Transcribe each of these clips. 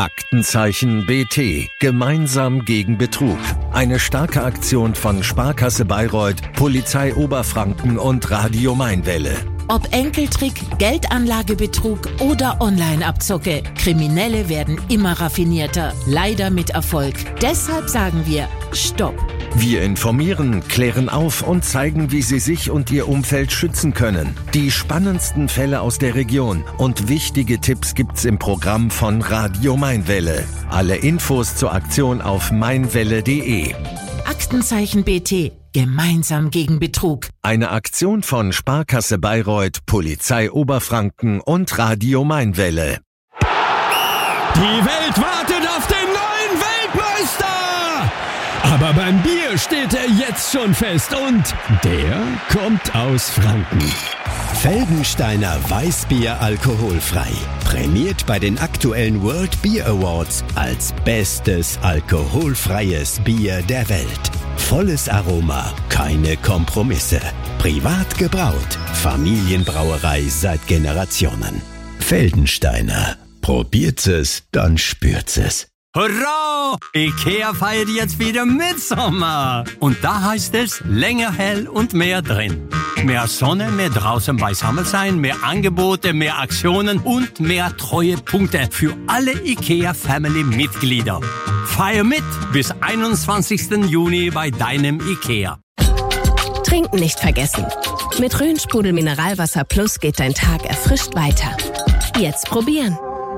Aktenzeichen BT. Gemeinsam gegen Betrug. Eine starke Aktion von Sparkasse Bayreuth, Polizei Oberfranken und Radio Mainwelle. Ob Enkeltrick, Geldanlagebetrug oder Online-Abzocke, Kriminelle werden immer raffinierter, leider mit Erfolg. Deshalb sagen wir Stopp. Wir informieren, klären auf und zeigen, wie Sie sich und Ihr Umfeld schützen können. Die spannendsten Fälle aus der Region und wichtige Tipps gibt's im Programm von Radio Mainwelle. Alle Infos zur Aktion auf mainwelle.de. Aktenzeichen BT. Gemeinsam gegen Betrug. Eine Aktion von Sparkasse Bayreuth, Polizei Oberfranken und Radio Mainwelle. Die Welt wartet auf den neuen Weltmeister! Aber beim Bier steht er jetzt schon fest und der kommt aus Franken. Feldensteiner Weißbier alkoholfrei. Prämiert bei den aktuellen World Beer Awards als bestes alkoholfreies Bier der Welt. Volles Aroma, keine Kompromisse. Privat gebraut. Familienbrauerei seit Generationen. Feldensteiner. Probiert es, dann spürt's es. Hurra! IKEA feiert jetzt wieder Mitsommer. Und da heißt es länger hell und mehr drin. Mehr Sonne, mehr draußen beisammen sein, mehr Angebote, mehr Aktionen und mehr Treuepunkte für alle IKEA-Family-Mitglieder. Feier mit bis 21. Juni bei deinem IKEA. Trinken nicht vergessen. Mit Rhön-Sprudel Mineralwasser Plus geht dein Tag erfrischt weiter. Jetzt probieren.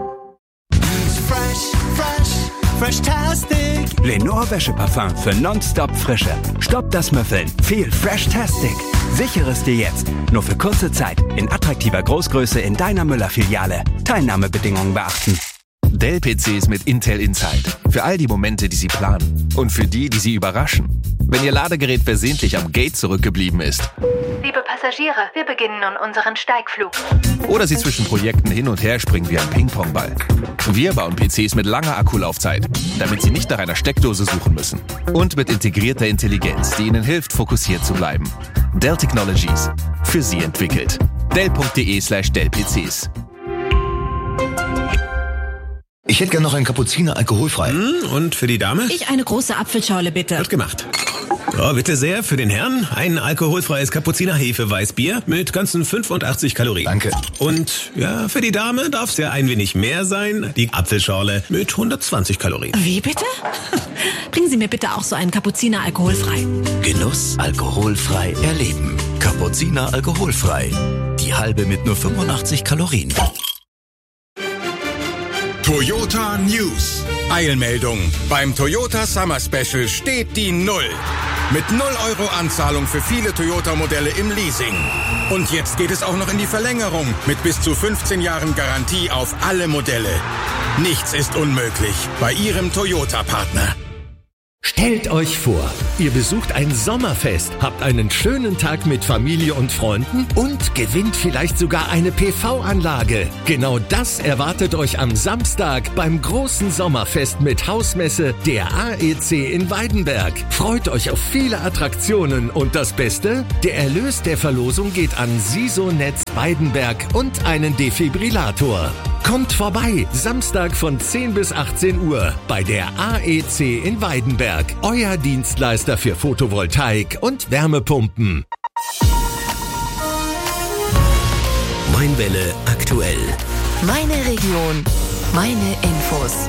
Freshtastic. Lenore Wäscheparfum für nonstop Frische. Stopp das Müffeln. Viel Freshtastic. Sichere es dir jetzt. Nur für kurze Zeit. In attraktiver Großgröße in deiner Müller-Filiale. Teilnahmebedingungen beachten. Dell-PCs mit Intel Inside. Für all die Momente, die Sie planen. Und für die, die Sie überraschen. Wenn Ihr Ladegerät versehentlich am Gate zurückgeblieben ist. Liebe Passagiere, wir beginnen nun unseren Steigflug. Oder Sie zwischen Projekten hin und her springen wie ein Ping-Pong-Ball. Wir bauen PCs mit langer Akkulaufzeit, damit Sie nicht nach einer Steckdose suchen müssen. Und mit integrierter Intelligenz, die Ihnen hilft, fokussiert zu bleiben. Dell Technologies. Für Sie entwickelt. Dell.de/Dell-PCs. Ich hätte gerne noch einen Kapuziner alkoholfrei. Und für die Dame? Ich eine große Apfelschorle, bitte. Wird gemacht. So, bitte sehr, für den Herrn ein alkoholfreies Kapuziner Hefe-Weißbier mit ganzen 85 Kalorien. Danke. Und ja, für die Dame darf es ja ein wenig mehr sein. Die Apfelschorle mit 120 Kalorien. Wie bitte? Bringen Sie mir bitte auch so einen Kapuziner alkoholfrei. Genuss alkoholfrei erleben. Kapuziner alkoholfrei. Die halbe mit nur 85 Kalorien. Toyota News. Eilmeldung. Beim Toyota Summer Special steht die 0. Mit 0 € Anzahlung für viele Toyota-Modelle im Leasing. Und jetzt geht es auch noch in die Verlängerung mit bis zu 15 Jahren Garantie auf alle Modelle. Nichts ist unmöglich bei Ihrem Toyota-Partner. Stellt euch vor, ihr besucht ein Sommerfest, habt einen schönen Tag mit Familie und Freunden und gewinnt vielleicht sogar eine PV-Anlage. Genau das erwartet euch am Samstag beim großen Sommerfest mit Hausmesse der AEC in Weidenberg. Freut euch auf viele Attraktionen und das Beste? Der Erlös der Verlosung geht an SISO-Netz Weidenberg und einen Defibrillator. Kommt vorbei, Samstag von 10 bis 18 Uhr bei der AEC in Weidenberg. Euer Dienstleister für Photovoltaik und Wärmepumpen. Mainwelle aktuell. Meine Region, meine Infos.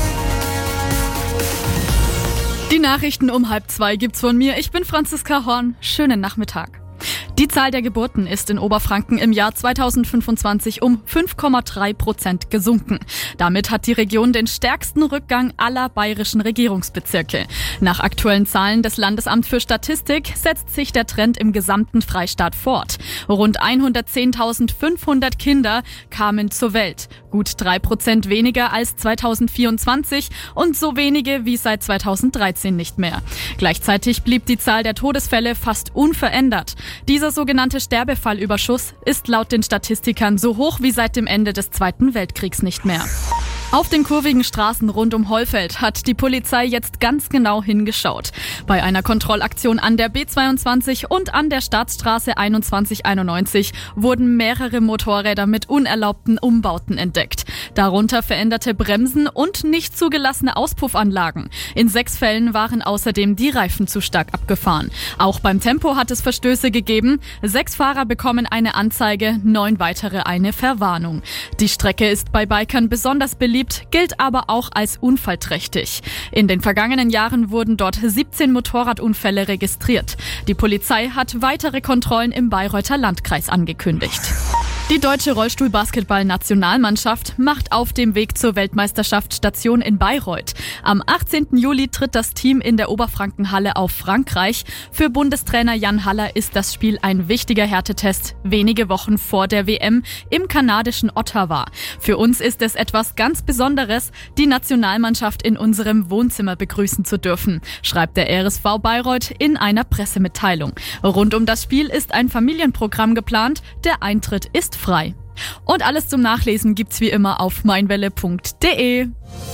Die Nachrichten um 1:30 gibt's von mir. Ich bin Franziska Horn. Schönen Nachmittag. Die Zahl der Geburten ist in Oberfranken im Jahr 2025 um 5,3% gesunken. Damit hat die Region den stärksten Rückgang aller bayerischen Regierungsbezirke. Nach aktuellen Zahlen des Landesamts für Statistik setzt sich der Trend im gesamten Freistaat fort. Rund 110.500 Kinder kamen zur Welt. Gut 3% weniger als 2024 und so wenige wie seit 2013 nicht mehr. Gleichzeitig blieb die Zahl der Todesfälle fast unverändert. Dieser sogenannte Sterbefallüberschuss ist laut den Statistikern so hoch wie seit dem Ende des Zweiten Weltkriegs nicht mehr. Auf den kurvigen Straßen rund um Hollfeld hat die Polizei jetzt ganz genau hingeschaut. Bei einer Kontrollaktion an der B22 und an der Staatsstraße 2191 wurden mehrere Motorräder mit unerlaubten Umbauten entdeckt. Darunter veränderte Bremsen und nicht zugelassene Auspuffanlagen. In 6 Fällen waren außerdem die Reifen zu stark abgefahren. Auch beim Tempo hat es Verstöße gegeben. 6 Fahrer bekommen eine Anzeige, 9 weitere eine Verwarnung. Die Strecke ist bei Bikern besonders beliebt, gilt aber auch als unfallträchtig. In den vergangenen Jahren wurden dort 17 Motorradunfälle registriert. Die Polizei hat weitere Kontrollen im Bayreuther Landkreis angekündigt. Die deutsche Rollstuhlbasketball-Nationalmannschaft macht auf dem Weg zur Weltmeisterschaft Station in Bayreuth. Am 18. Juli tritt das Team in der Oberfrankenhalle auf Frankreich. Für Bundestrainer Jan Haller ist das Spiel ein wichtiger Härtetest, wenige Wochen vor der WM im kanadischen Ottawa. Für uns ist es etwas ganz Besonderes, die Nationalmannschaft in unserem Wohnzimmer begrüßen zu dürfen, schreibt der RSV Bayreuth in einer Pressemitteilung. Rund um das Spiel ist ein Familienprogramm geplant, der Eintritt ist frei. Und alles zum Nachlesen gibt's wie immer auf meinwelle.de.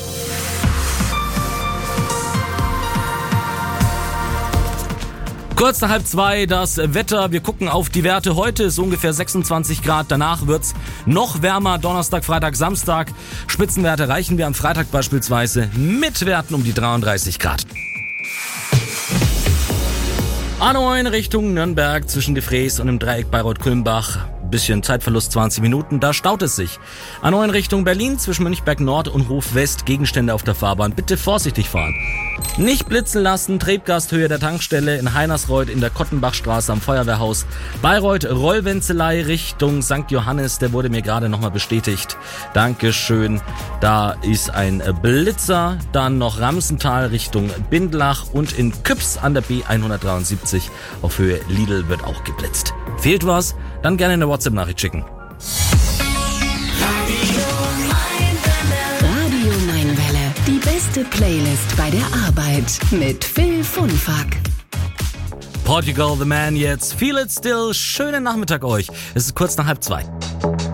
Kurz nach 1:30 das Wetter. Wir gucken auf die Werte. Heute ist ungefähr 26 Grad. Danach wird's noch wärmer. Donnerstag, Freitag, Samstag. Spitzenwerte erreichen wir am Freitag beispielsweise mit Werten um die 33 Grad. A9 Richtung Nürnberg zwischen Gefräß und im Dreieck Bayreuth-Kulmbach. Bisschen Zeitverlust 20 Minuten, da staut es sich. A9 Richtung Berlin zwischen Mönchberg Nord und Hof West. Gegenstände auf der Fahrbahn. Bitte vorsichtig fahren. Nicht blitzen lassen, Trebgasthöhe der Tankstelle in Heinersreuth in der Kottenbachstraße am Feuerwehrhaus. Bayreuth Rollwenzelei Richtung St. Johannes, der wurde mir gerade nochmal bestätigt. Dankeschön. Da ist ein Blitzer. Dann noch Ramsental Richtung Bindlach und in Küps an der B173 auf Höhe Lidl wird auch geblitzt. Fehlt was? Dann gerne eine WhatsApp-Nachricht schicken. Radio Mainwelle. Die beste Playlist bei der Arbeit mit Phil Funfack. Portugal the Man jetzt. Feel it still. Schönen Nachmittag euch. Es ist kurz nach 1:30.